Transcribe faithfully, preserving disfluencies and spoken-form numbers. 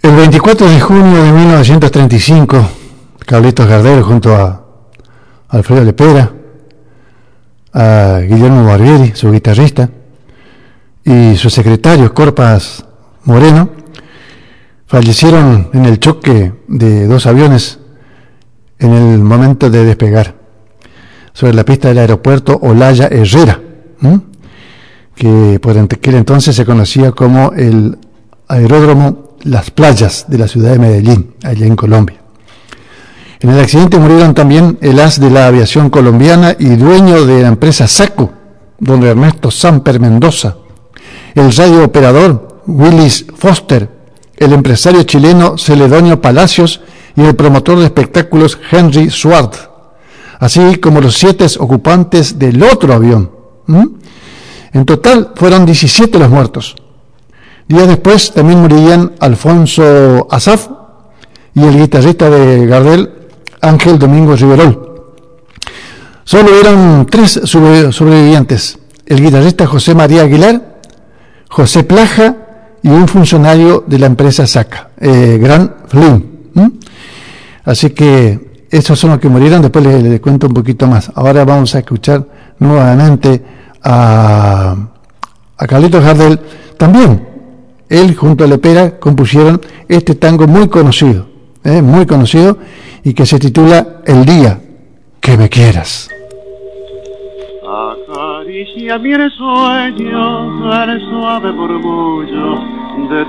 El veinticuatro de junio de mil novecientos treinta y cinco, Carlitos Gardel junto a Alfredo Lepera, a Guillermo Barbieri, su guitarrista, y su secretario Corpas Moreno, fallecieron en el choque de dos aviones en el momento de despegar sobre la pista del aeropuerto Olaya Herrera, ¿m? que por aquel entonces se conocía como el aeródromo Las Playas de la ciudad de Medellín, allá en Colombia. En el accidente murieron también el as de la aviación colombiana y dueño de la empresa SACO, don Ernesto Samper Mendoza, el radiooperador Willis Foster, el empresario chileno Celedonio Palacios y el promotor de espectáculos Henry Swart, así como los siete ocupantes del otro avión. ¿Mm? En total fueron diecisiete los muertos. Días después también morirían Alfonso Asaf y el guitarrista de Gardel, Ángel Domingo Riverol. Solo eran tres sobrevivientes: el guitarrista José María Aguilar, José Plaja y un funcionario de la empresa SACA, eh, Gran Flynn. ¿Mm? Así que esos son los que murieron. Después les, les cuento un poquito más. Ahora vamos a escuchar nuevamente a, a Carlitos Gardel. También él junto a Lepera compusieron este tango muy conocido, eh, muy conocido, y que se titula El día que me quieras. Acaricia mi sueño el suave murmullo de